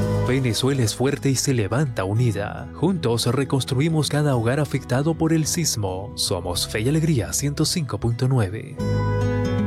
Venezuela es fuerte y se levanta unida. Juntos reconstruimos cada hogar afectado por el sismo. Somos Fe y Alegría 105.9.